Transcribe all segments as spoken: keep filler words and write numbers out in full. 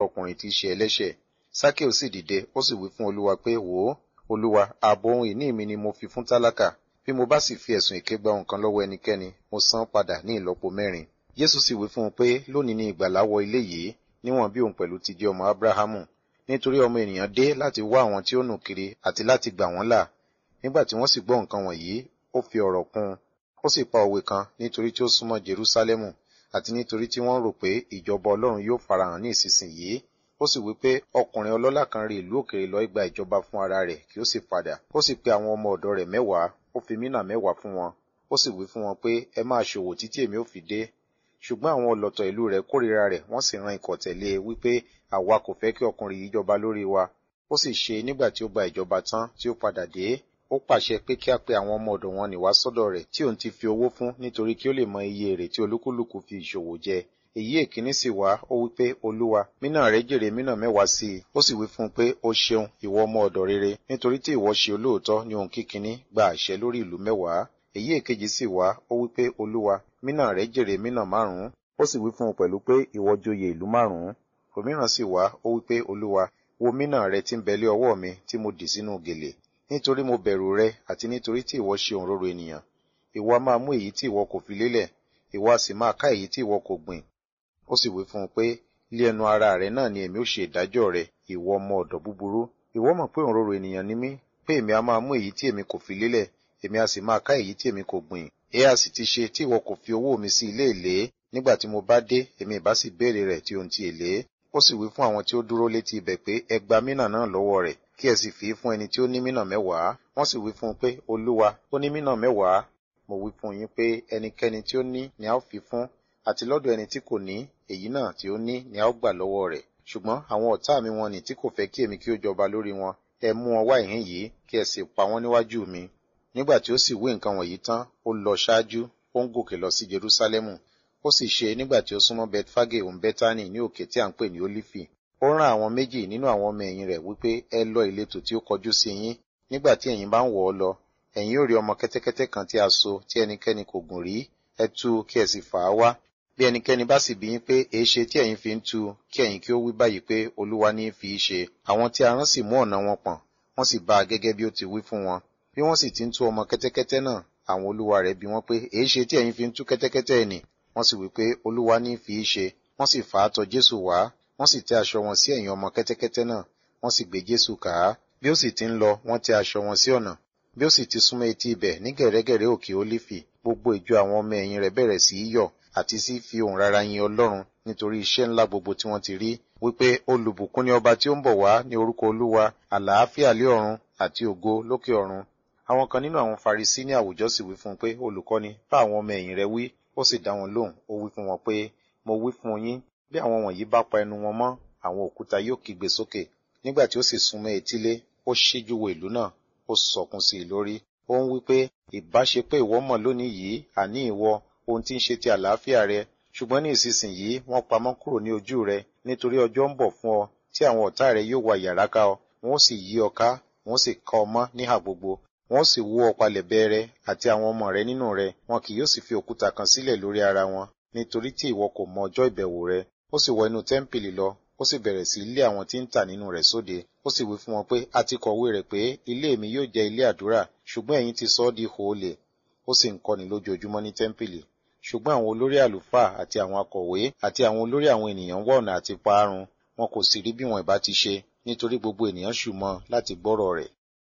ọkùnrin tí í ṣe ẹlẹ́ṣẹ̀. Sákèù sì dìde, ó sì wí fún Olúwa pé, wò ó, Olúwa, ààbò ohun ìní mi ni mo fi fún tálákà. Bí mo bá sì fi ẹ̀sùn èké gba nǹkan lọ́wọ́ ẹnikẹ́ni, mo san padà ní ìlọ́po mẹ́rin. Jésù sì wí fún un pé, lónìí ni ìgbàlà wọ ilé yìí, níwọ̀n bí òun pẹ̀lú ti jẹ́ ọmọ Ábúráhámù. Nítorí ọmọ ènìyàn dé láti wá àwọn tí ó nù kiri àti láti gbà wọ́n là. Nígbà tí wọ́n sì gbọ́ nǹkan wọ̀nyí, ó fi ọ̀rọ̀ kún un. Ó sì pa òwe kan nítorí tí ó súnmọ́ Jerúsálẹ́mù, àti nítorí tí wọ́n rò pé ìjọba Ọlọ́run yóò farahàn ní ìsinsìnyí. Ó sì wí pé ọkùnrin ọlọ́lá kan rí ìlú òkèèrè lọ gba ìjọba fún ara rẹ̀ kí ó sì padà. Ó sì pe àwọn ọmọ ọ̀dọ̀ rẹ̀ mẹ́wàá, ó fi mínà mẹ́wàá fún wọn. Ó sì wí fún wọn pé, ẹ máa ṣòwò títí èmi ó fi dé. Ṣùgbọ́n àwọn ọlọ̀tọ̀ ìlú rẹ̀ kórìíra rẹ̀, wọ́n sì ran ikọ̀ tẹ̀lé e wípé àwa kò fẹ́ kí ọkùnrin yìí jọba lórí wa. Ó sì ṣe nígbà tí ó gba ìjọba tán tí ó padà dé, ó pàṣẹ pé kí a pe àwọn ọmọ ọ̀dọ̀ wọn nì wá sọ́dọ̀ rẹ̀ tí òun ti fi owó fún nítorí kí ó lè mọ iye èrè tí olúkúlùkù fi ìṣòwò jẹ. Èyí èkíní sì wá, ó wí pé, Olúwa, mínà rẹ jèrè mínà mẹ́wàá sí i. Ó sì wí fún un pé, o ṣeun, ìwọ ọmọ ọ̀dọ̀ rere, nítorí tí ìwọ ṣe olóòótọ́ ní ohun kíkiní, gba àṣẹ lórí ìlú mẹ́wàá. Èyí èkejì sì wá, ó wí pé, Olúwa, mínà rẹ jèrè mínà márùn-ún. Ó sì wí fún un pẹ̀lú pé, ìwọ joyè ìlú márùn-ún. Òmíràn sì wá, ó wí pé, Olúwa, wo mínà rẹ tí ń bẹ lé ọwọ́ mi tí mo dì sínú gèlè. Nítorí mo bẹ̀rù rẹ àti nítorí tí ìwọ ṣe òǹrorò ènìyàn. Ìwọ a máa mú èyí tí ìwọ kò fi lélẹ̀, ìwọ a sì máa ká èyí tí ìwọ kò gbìn. Ó sì wí fún un pé, lé ẹnu ara rẹ náà ni èmi ó ṣe ìdájọ́ rẹ, ìwọ ọmọ ọ̀dọ̀ búburú. Ìwọ mọ̀ pé òǹrorò ènìyàn ni mí, pé èmi a máa mú èyí tí èmi kò fi lélẹ̀, èmi a sì máa ká èyí tí èmi kò gbìn. Èé a sì ti ṣe tí ìwọ kò fi owó mi sí ilé èlé? Nígbà tí mo bá dé, èmi ìbá sì béèrè rẹ̀ tí ohun ti èlé. Ó sì wí fún àwọn tí ó dúró létí ibẹ̀ pé, ẹ gba mínà náà lọ́wọ́ rẹ̀, kí ẹ sì fi í fún ẹni tí ó ní mínà mẹ́wàá. Wọ́n sì wí fún un pé, Olúwa, ó ní mínà mẹ́wàá. Mo wí fún yín pé ẹnikẹ́ni tí ó ní ni a ó fi fún, àti lọ́dọ̀ ẹni tí kò ní, èyí náà tí ó ní ni a ó gbà lọ́wọ́ rẹ̀. Ṣùgbọ́n àwọn ọ̀tá mi wọ̀n-ọn-nì tí kò fẹ́ kí èmi kí ó jọba lórí wọn, ẹ mú wọn wá ìhín yìí, kí ẹ sì pa wọ́n níwájú mi. Nígbà tí ó sì wí nǹkan wọ̀nyí tán, ó lọ ṣáájú, ó ń gòkè lọ sí Jerúsálẹ́mù. Ó sì ṣe nígbà tí ó súnmọ́ Bẹtfage òun Bẹ́tánì ní òkè tí à ń pè ní Ólífì. Ó rán àwọn méjì nínú àwọn ọmọ ẹ̀yìn rẹ̀ wípé ẹ lọ ìletò tí ó kọjú sí yín. Nígbà tí ẹ̀yin bá ń wọ̀ ọ́ lọ, ẹ̀yin ó rí ọmọ kẹ́tẹ́kẹ́tẹ́ kan tí a so tí ẹnikẹ́ni kò gùn rí. Ẹ tú kí ẹ sì fà á wá. Bí ẹnikẹ́ni bá sì bi yín pé èéṣe tí ẹ̀yin fi ń tú, kí ẹ̀yin kí ó wí báyìí pé Olúwa ní í fi í ṣe. Àwọn tí a rán sì mú ọ̀nà wọn pọ̀n, wọ́n sì bá a gẹ́gẹ́ bí ó ti wí fún wọn. Bí wọ́n sì ti ń tú ọmọ kẹ́tẹ́kẹ́tẹ́ náà, àwọn olúwa rẹ̀ bi wọ́n pé èéṣe tí ẹ̀yin fi ń tú kẹ́tẹ́kẹ́tẹ́ ẹnì? Wọ́n sì wí pé Olúwa ní í fi í ṣe. Wọ́n sì fà á tọ̀ Jésù wá, wọ́n sì tẹ́ aṣọ wọn sí ẹ̀yìn ọmọ kẹ́tẹ́kẹ́tẹ́ náà, wọ́n sì gbé Jésù kà á. Bí ó sì ti ń lọ, wọ́n tẹ́ aṣọ wọn sí ọ̀nà. Bí ó sì ti súnmọ́ etí ibẹ̀ ní gẹ̀rẹ́gẹ̀rẹ́ òkè Ólífì, gbogbo ìjọ àwọn ọmọ ẹ̀yìn rẹ̀ bẹ̀rẹ̀ sí í yọ̀ àti sí fi ohùn rara yin Ọlọ́run nítorí iṣẹ́ ńlá gbogbo tí wọ́n ti rí, wípé olùbùkún ni ọba tí ó ń bọ̀ wá ní orúkọ Olúwa, àlàáfíà lé ọ̀run àti ògo lókè ọ̀run. Àwọn kan nínú àwọn Farisí ní àwùjọ sì wí fún un pé, Olùkọ́ni, bá àwọn ọmọ ẹ̀yìn rẹ wí. Ó sì dá wọn lóhùn, ó wí fún wọn pé, mo wí fún yín, bí àwọn wọ̀nyí bá pa ẹnu wọn mọ́, àwọn òkúta yóò kígbe sókè. Nígbà tí ó sì súnmọ́ etílé, ó ṣíjú wo ìlú náà, ó sọkún sí i lórí. Ó ń wí pé, ìbá ṣe pé ìwọ mọ̀ lónìí yìí, àní ìwọ, ohun tí ń ṣe ti àlàáfíà rẹ, ṣùgbọ́n ní ìsinsìnyí wọ́n pamọ́ kúrò ní ojú rẹ, nítorí ọjọ́ ń bọ̀ fún ọ tí àwọn ọ̀tá rẹ yóò wá yàrá ká ọ, wọ́n sì yí ọ ká, wọ́n sì ká ọ mọ́ níhà gbogbo, wọ́n sì wó ọ palẹ̀ bẹ́ẹ̀rẹ̀ àti àwọn ọmọ rẹ nínú rẹ, wọn kì yóò sì fi òkúta kan sílẹ̀ lórí ara wọn, nítorí tí ìwọ kò mọ ọjọ́ ìbẹ̀wò rẹ. Ó sì wọ inú tẹ́ḿpìlì lọ, ó sì bẹ̀rẹ̀ sí lé àwọn tí ń tà nínú rẹ̀ sóde. Ó sì wí fún wọn pé, a ti kọ̀wé rẹ̀ pé ilé mi yóò jẹ́ ilé àdúrà, ṣùgbọ́n ẹ̀yin ti sọ ọ́ di ihò olè. Ó sì ń kọ́ni lójoojúmọ́ ní tẹ́ḿpìlì. Ṣùgbọ́n àwọn olórí àlùfáà àti àwọn akọ̀wé àti àwọn olórí àwọn ènìyàn wá ọ̀nà àti pa á run, wọn kò sì rí bí wọn ìbá ti ṣe, nítorí gbogbo ènìyàn ṣù mọ́ láti gbọ́rọ̀ rẹ̀.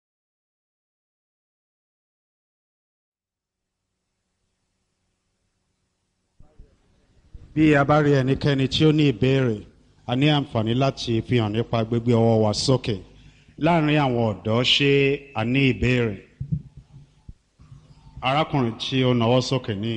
Bí a bá rí ẹnikẹ́ni tí ó ní ìbéèrè, a ní àǹfààní láti fi hàn nípa gbígbé ọwọ́ wa sókè. Láàárín àwọn ọ̀dọ́, ṣé a ní ìbéèrè? Arákùnrin tí ó nawọ́ sókè ní.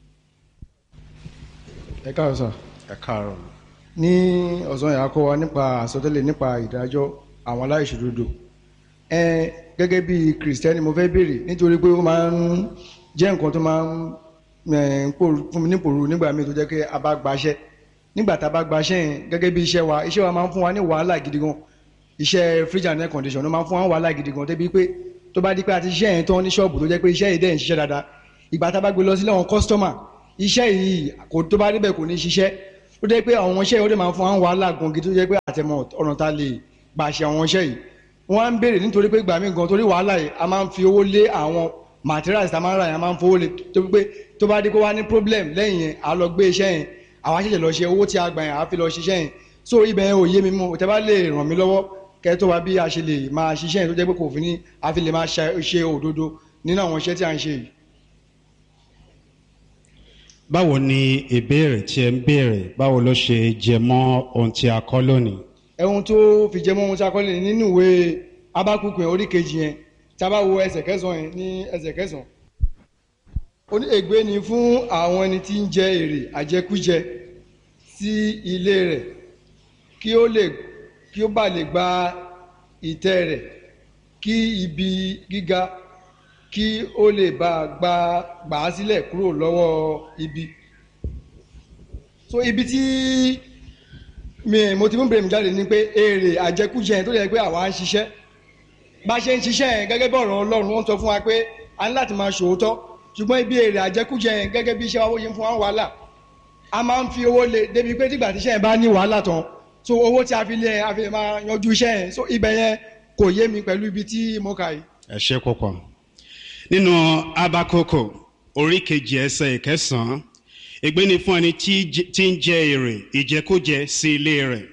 Ẹ káàárọ̀ sà. Ẹ káàárọ̀. Ní ọ̀sán yà kọ́ wa nípa àsọtẹ́lẹ̀ nípa ìdájọ́ àwọn aláìṣòdodo. Ẹ gẹ́gẹ́ bí Kìrìsìtẹ́nì mo fẹ́ béèrè nítorí pé ó máa ń jẹ́ nǹkan tó máa ń fún mi nípòrú nígbà míì tó jẹ́ pé a bá gbaṣẹ́. Nígbà tá a bá gbaṣẹ́ yẹn gẹ́gẹ́ bí iṣẹ́ wa, iṣẹ́ wa máa ń fún wa ní wàhálà gidi gan. Iṣẹ́ fridge and air condition ló máa ń fún wa wàhálà gidi gan débi pé tó bá di pé a ti ṣiṣẹ́ yẹn tán ní ṣọ́ọ̀bù tó jẹ́ pé iṣẹ́ yìí dẹ̀ ń ṣiṣẹ́ dáadáa. Ìgbà tá a bá gbé lọ sílé àwọn kọ́sítọ́mà, iṣẹ́ yìí kò tó bá débẹ̀ kò ní ṣiṣẹ́. ó jẹ́ pé àwọn iṣẹ́ yìí ó dẹ̀ máa fún àwọn wàhálà gan gidi tó jẹ́ pé àtẹ̀mọ̀ ọ̀nà ta lè gbà ṣe àwọn iṣẹ́ yìí wọ́n á ń béèrè nítorí pé gbà mí gan torí wàhálà yìí a máa ń fi owó lé àwọn materials tá a máa ń rà yẹn a máa ń fowó lé tó pé tó bá dé kó wá ní problem lẹ́yìn yẹn a lọ gbé iṣẹ́ yẹn àwa ṣẹ̀ṣẹ̀ lọ ṣe owó tí a gbà yẹn a fi lọ ṣiṣẹ́ yẹn so ibẹ̀ yẹn ò yé mi mú tẹ́ bá lè ràn mí lọ́wọ́ kẹ́ tó wá bí a ṣe lè máa ṣiṣẹ́ yẹn tó jẹ́ pé kò fi ní a fi lè máa ṣe òdodo nínú àwọn iṣẹ́ tí a ń ṣe yìí. báwo ni ìbéèrè tí ẹ ń béèrè báwo ló ṣe jẹ mọ́ ohun tí a kọ́ lónìí. ẹ̀hun tó fi jẹ mọ́ ohun tí a kọ́ lónìí nínú ìwé Ábákúkù yẹn orí kejì yẹn tí a bá wo ẹsẹ̀ kẹsàn-án yẹn ní ẹsẹ̀ kẹsàn-án. ó ní ègbé ni fún àwọn ẹni tí ń jẹ èrè àjẹkújẹ sí ilé rẹ̀ kí ó lè kí ó bá lè gba ìtẹ́ rẹ̀ kí ibi gíga kí ó lè bá gba gbà á sílẹ̀ kúrò lọ́wọ́ ibi. so ibi tí mi mo ti mú bèrè mi jáde ni pé èrè àjẹkújẹ yẹn tó yẹ pé àwa ń ṣiṣẹ́ bá ṣe ń ṣiṣẹ́ yẹn gẹ́gẹ́ bí ọ̀rọ̀ Ọlọ́run wọ́n sọ fún wa pé a ní láti máa ṣòótọ́ ṣùgbọ́n ibi èrè àjẹkújẹ yẹn gẹ́gẹ́ bí iṣẹ́ wa wọ́n yẹn fún wa wàhálà a máa ń fi owó lé débi pé tígbà tíṣẹ́ yẹn bá ní wàhálà tán so owó tí a fi lé yẹn a fi máa yanjú iṣẹ́ yẹn so ibẹ̀ yẹn kò yé mi pẹ̀lú ibi tí mo kà yìí. ẹ ṣe púpọ̀ nínú Ábákúkù orí kejì ẹsẹ̀ ìkẹsàn-án ègbé ni fún ẹni tí ń jẹ èrè ìjẹkújẹ sí ilé rẹ̀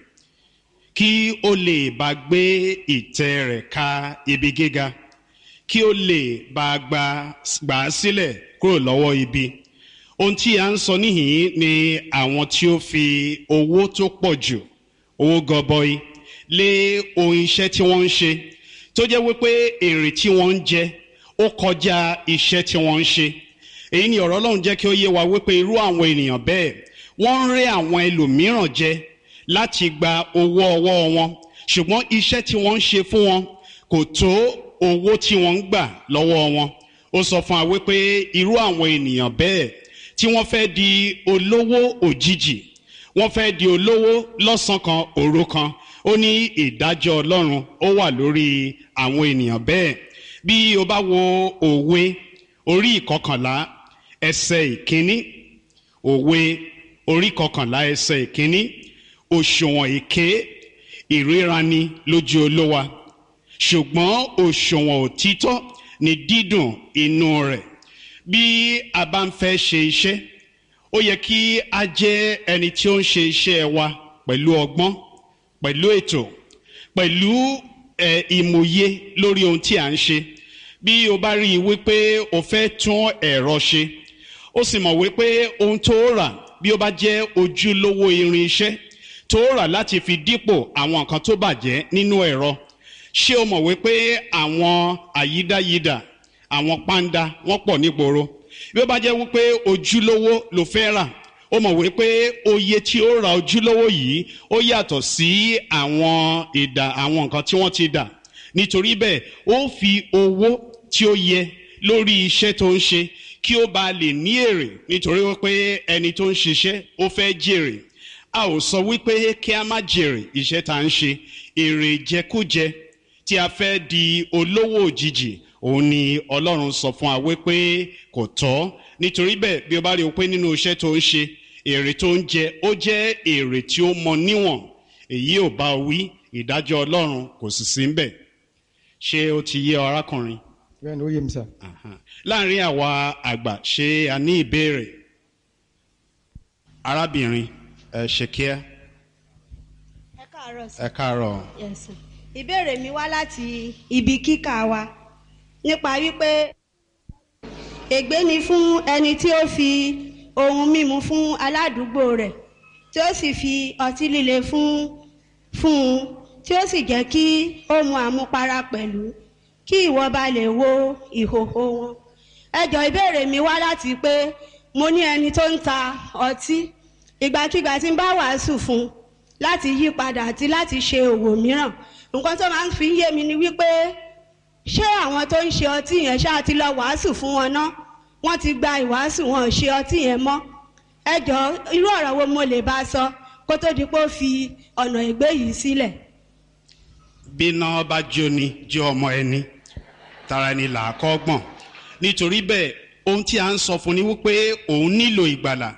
kí ó lè bá gbé ìtẹ́ rẹ̀ ka ibi gíga kí ó lè bá gbà á sílẹ̀ kúrò lọ́wọ́ ibi. ohun tí a ń sọ níhìn ni àwọn tí ó fi owó tó pọ̀ jù owó gọbọi lé ohun iṣẹ́ tí wọ́n ń ṣe tó jẹ́ wípé èrè tí wọ́n ń jẹ ó kọjá iṣẹ́ tí wọ́n ń ṣe. èyí ni ọ̀rọ̀ Ọlọ́run jẹ́ kí ó yé wa wípé irú àwọn ènìyàn bẹ́ẹ̀ wọ́n ń rẹ́ àwọn ẹlòmíràn jẹ láti gba owó ọwọ́ wọn ṣùgbọ́n iṣẹ́ tí wọ́n ń ṣe fún wọn kò tó owó tí wọ́n ń gbà lọ́wọ́ wọn. ó sọ fún wa wípé irú àwọn ènìyàn bẹ́ẹ̀ tí wọ́n fẹ́ di olówó òjijì wọ́n fẹ́ di olówó lọ́sàn kan òru kan ó ní ìdájọ́ Ọlọ́run ó wà lórí àwọn ènìyàn bẹ́ẹ̀. bí o bá wo òwe orí ìkọkànlá ẹsẹ̀ ìkíní òwe orí ìkọkànlá ẹsẹ̀ ìkíní òṣùwọ̀n èké ìríraní lójú olówa ṣùgbọ́n òṣùwọ̀n òtítọ́ ni dídùn inú rẹ̀. bí a bá ń fẹ́ ṣe iṣẹ́ ó yẹ kí a jẹ́ ẹni tí ó ń ṣe iṣẹ́ wa pẹ̀lú ọgbọ́n pẹ̀lú ètò pẹ̀lú ẹ̀ ìmòye lórí ohun tí a ń ṣe. bí o bá rí i wípé o fẹ́ tún ẹ̀rọ ṣe ó sì mọ̀ wípé ohun tó rà bí ó bá jẹ́ ojúlówó irin iṣẹ́ tó rà láti fi dípò àwọn nǹkan tó bàjẹ́ nínú ẹ̀rọ ṣé o mọ̀ wípé àwọn àyídáyídà àwọn pàǹdà wọ́n pọ̀ nígboro bí ó bá jẹ́ wípé ojúlówó ló fẹ́ rà ó mọ̀ wípé oye tí ó ra ojúlówó yìí ó yàtọ̀ sí àwọn ìdà àwọn nǹkan tí wọ́n ti dà nítorí bẹ́ẹ̀ ó fi owó tí ó yẹ lórí iṣẹ́ tó ń ṣe kí ó bá lè ní èrè nítorí wípé ẹni tó ń ṣiṣẹ́ ó fẹ́ jèrè. a ò sọ wípé kí a má jèrè iṣẹ́ tá ń ṣe èrè jẹkújẹ tí a fẹ́ di olówó òjijì òun ni Ọlọ́run sọ fún wa wípé kò tọ́. nítorí bẹ́ẹ̀ bí o bá rí o pé nínú iṣẹ́ tó ń ṣe èrè tó ń jẹ ó jẹ́ èrè tí ó mọ níwọ̀n èyí ò bá wí ìdájọ́ Ọlọ́run kò sì sí ń bẹ̀. ṣé ó ti yé arákùnrin? bẹ́ẹ̀ni ó yé mi sà. láàrin àwa àgbà ṣé a ní ìbéèrè? arábìnrin ẹ ṣe kíá. ẹ káàárọ̀ sí. ẹ káàárọ̀. Yes sir. ìbéèrè mi wá láti ibi kíkà wa nípa wípé ègbé ni fún ẹni tí ó fi ohun mímu fún aládùúgbò rẹ̀ tí ó sì fi ọtí líle fún fún un tí ó sì jẹ́ kí ó mu àmupara pẹ̀lú kí ìwọ bá lè wo ìhòhò wọn. ẹ jọ̀ọ́ ìbéèrè mi wá láti pé mo ní ẹni tó ń ta ọtí ìgbàkigbà tí ń bá wàásù fún un láti yí padà àti láti ṣe òwò mìíràn nǹkan tó máa ń fi yé mi ni wípé ṣé àwọn tó ń ṣe ọtí yẹn ṣáà ti lọ wàásù fún wọn ná wọ́n ti gba ìwàásù wọn ò ṣe ọtí yẹn mọ́. ẹ jọ̀ọ́ irú ọ̀rọ̀ wo mo lè bá sọ kó tó di pé ó fi ọ̀nà ègbé yìí sílẹ̀. bíná bá jóni jẹ́ ọmọ ẹni tara ẹni là á kọ́ gbọ̀n nítorí bẹ́ẹ̀ ohun tí a ń sọ fún ni wípé òun nílò ìgbàlà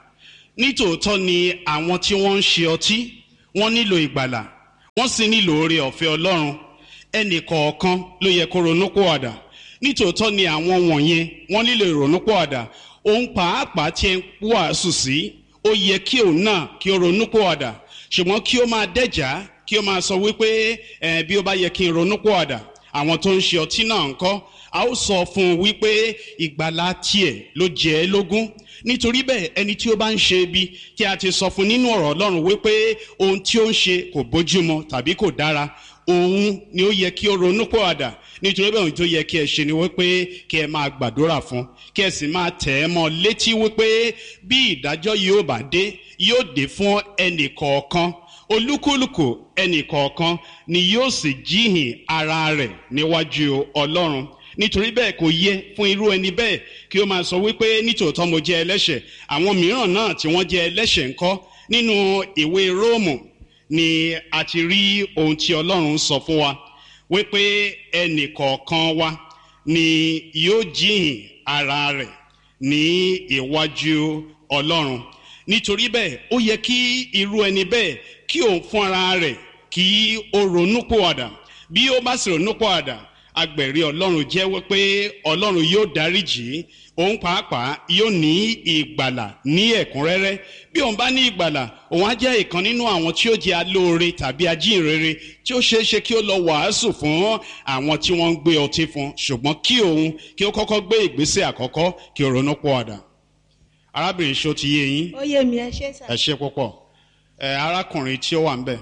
nítòótọ́ ni àwọn tí wọ́n ń ṣe ọtí wọ́n nílò ìgbàlà wọ́n sì nílò oore ọ̀fẹ́ Ọlọ́run ẹnì kọ̀ọ̀kan ló yẹ kó ronúpìwàdà nítòótọ́ ni àwọn wọ̀nyẹn wọ́n nílò ìrònúpìwàdà òun pàápàá tí ẹ ń wàásù sí ó yẹ kí òun náà kí ó ronúpìwàdà ṣùgbọ́n kí ó máa dẹ́jà kí ó máa sọ wípé ẹ bí ó bá yẹ kí n ronúpìwàdà àwọn tó ń ṣe ọtí náà ń kọ́ a ó sọ fún un wípé ìgbàlà tiẹ̀ ló jẹ ẹ́ lógún nítorí bẹ́ẹ̀ ẹni tí ó bá ń ṣe ibi tí a ti sọ fún nínú ọ̀rọ̀ Ọlọ́run wípé ohun tí ó ń ṣe kò bójúmu tàbí kò dára òun ni ó yẹ kí ó ronúpìwàdà nítorí bẹ́ẹ̀ ohun tó yẹ kí ẹ ṣe ni wípé kí ẹ máa gbàdúrà fún kí ẹ sì máa tẹ̀ ẹ́ mọ́ létí wípé bí ìdájọ́ yóò bá dé yóò dé fún ẹnì kọ̀ọ̀kan olúkúlùkù ẹnì kọ̀ọ̀kan ni yóò sì jíhìn ara rẹ̀ níwájú Ọlọ́run nítorí bẹ́ẹ̀ kò yẹ fún irú ẹni bẹ́ẹ̀ kí ó máa sọ wípé nítòótọ́ mo jẹ́ ẹlẹ́ṣẹ̀ àwọn mìíràn náà tí wọ́n jẹ́ ẹlẹ́ṣẹ̀ ńkọ́ nínú ìwé Róòmù ni a ti rí ohun tí Ọlọ́run sọ fún wa wípé ẹnì kọ̀ọ̀kan wa ni yóò jíhìn ara rẹ̀ ní iwájú Ọlọ́run nítorí bẹ́ẹ̀ ó yẹ kí irú ẹni bẹ́ẹ̀ kí òun fún ara rẹ̀ kí ó ronúpìwàdà bí ó bá sì ronúpìwàdà agbẹ̀rí Ọlọ́run jẹ́wọ́ pé Ọlọ́run yóò dáríjì òun pàápàá yóò ní ìgbàlà ní ẹ̀kúnrẹ́rẹ́ bí òun bá ní ìgbàlà òun á jẹ́ ìkan nínú àwọn tí ó jẹ́ alóore tàbí ajínrere tí ó ṣeé ṣe kí ó lọ wàásù fún àwọn tí wọ́n ń gbé ọtí fún ṣùgbọ́n kí òun kí ó kọ́kọ́ gbé ìgbésẹ̀ àkọ́kọ́ kí ó ronúpìwàdà. arábìnrin ṣó ti yé yín? ó yé mi ẹ ṣé sà. ẹ ṣé púpọ̀ ẹ arákùnrin tí ó wà ń bẹ̀.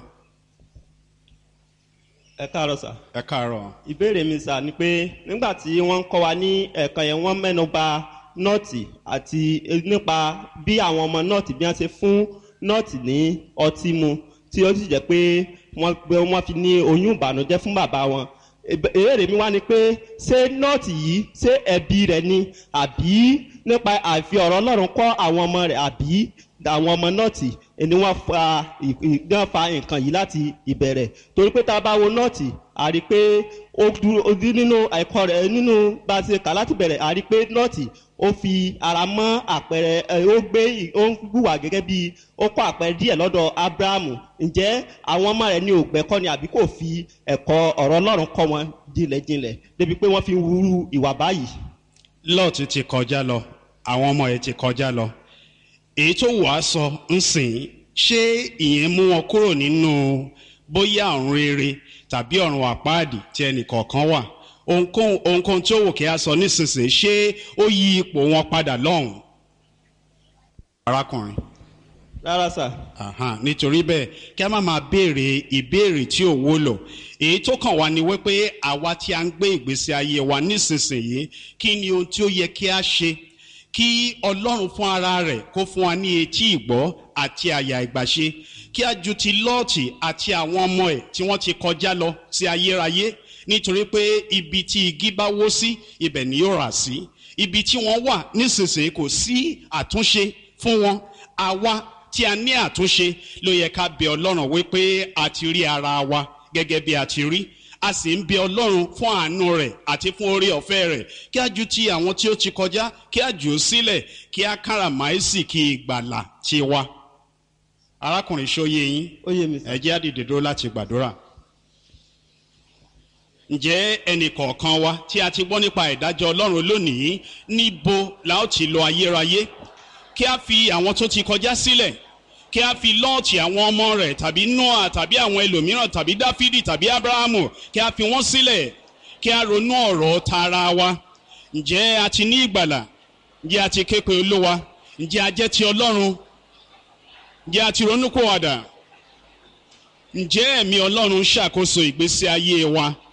ẹ káàárọ̀ sà. ẹ káàárọ̀. ìbéèrè mi sà ni pé nígbà tí wọ́n ń kọ́ wa ní ẹ̀kan yẹn wọ́n mẹ́nu bà nọ́ọ̀tì àti nípa bí àwọn ọmọ nọ́ọ̀tì bí wọ́n ṣe fún nọ́ọ̀tì ní ọtí mu tí ó sì jẹ́ pé wọ́n gbé wọ́n fi ní oyún ìbànújẹ́ fún bàbá wọn. ìbéèrè mi wá ni pé ṣé nọ́ọ̀tì yìí ṣé ẹbí rẹ̀ ni àbí nípa àfi ọ̀rọ̀ Ọlọ́run kọ́ àwọn ọmọ rẹ̀ àbí àwọn ọmọ nọ́ọ̀tì ni wọ́n fa ìdán fa nǹkan yìí láti ìbẹ̀rẹ̀ torí pé tá a bá wo nọ́ọ̀tì a rí pé ó dúró nínú ẹ̀kọ́ rẹ̀ nínú bá a ṣe kà láti bẹ̀rẹ̀ a rí pé nọ́ọ̀tì ó fi ara mọ́ àpẹẹrẹ ó gbé ó ń hùwà gẹ́gẹ́ bí ó kọ́ àpẹẹrẹ díẹ̀ lọ́dọ̀ Ábúráhámù ǹjẹ́ àwọn ọmọ rẹ̀ ní ògbẹ́kọ́ ni àbí kò fi ẹ̀kọ́ ọ̀rọ̀ Ọlọ́run kọ́ wọn jinlẹ̀jinlẹ̀ débi pé wọ́n fi ń wúrú ìwà báyìí. Lọ́ọ̀tì ti kọjá lọ àwọn ọmọ ẹ̀ ti kọjá lọ èyí tó wàá sọ ń sìn ṣé ìyẹn mú wọn kúrò nínú bóyá ọ̀run rere tàbí ọ̀run àpáàdì tí ẹnì kọ̀ọ̀kan wà ohunkóhun ohunkóhun tí ó wò kí a sọ nísinsìnyí ṣé ó yí ipò wọn padà lọ́hùn. arákùnrin. rárá sà. nítorí bẹ́ẹ̀ kí a má máa béèrè ìbéèrè tí ò wúlò èyí tó kàn wá ni wípé àwa tí a ń gbé ìgbésí ayé wa nísinsìnyí kí ni ohun tí ó yẹ kí a ṣe kí Ọlọ́run fún ara rẹ̀ kó fún wa ní etí ìgbọ́ àti àyà ìgbàṣe kí a ju ti Lọ́ọ̀tì àti àwọn ọmọ ẹ̀ tí wọ́n ti kọjá lọ sí ayérayé nítorí pé ibi tí igi bá wó sí ibẹ̀ ni yóò rà sí ibi tí wọ́n wà nísinsìnyí kò sí àtúnṣe fún wọn àwa tí a ní àtúnṣe ló yẹ ká bẹ Ọlọ́run wípé a ti rí ara wa gẹ́gẹ́ bí a ti rí a sì ń bẹ Ọlọ́run fún àánú rẹ̀ àti fún oore ọ̀fẹ́ rẹ̀ kí a ju ti àwọn tí ó ti kọjá kí a jù ú sílẹ̀ kí a káràmáìsì kí ìgbàlà ti wá. arákùnrin ṣóyé yín ẹ jẹ́ á dìde dúró láti gbàdúrà. ǹjẹ́ ẹnì kọ̀ọ̀kan wa tí a ti gbọ́ nípa ìdájọ́ Ọlọ́run lónìí níbo la ó ti lọ ayérayé kí a fi àwọn tó ti kọjá sílẹ̀ kí a fi Lọ́ọ̀tì àwọn ọmọ rẹ̀ tàbí Nóà tàbí àwọn ẹlòmíràn tàbí Dáfídì tàbí Ábúráhámù kí a fi wọ́n sílẹ̀ kí a ronú ọ̀rọ̀ tara wa ǹjẹ́ a ti ní ìgbàlà ǹjẹ́ a ti ké pe Olúwa ǹjẹ́ a jẹ́ ti Ọlọ́run ǹjẹ́ a ti ronúpìwàdà ǹjẹ́ ẹ̀mí Ọlọ́run ṣàkóso ìgbésí ayé wa